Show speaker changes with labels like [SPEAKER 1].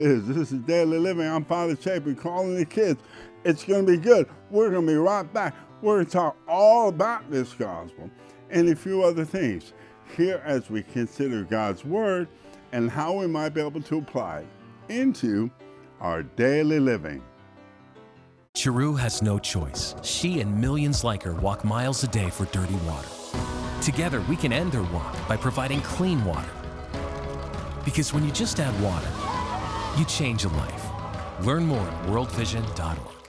[SPEAKER 1] This is Daily Living. I'm Father Chapin calling the kids. It's going to be good. We're going to be right back. We're going to talk all about this gospel and a few other things here as we consider God's Word and how we might be able to apply it into our daily living.
[SPEAKER 2] Chiru has no choice. She and millions like her walk miles a day for dirty water. Together, we can end their walk by providing clean water. Because when you just add water, you change a life. Learn more at worldvision.org.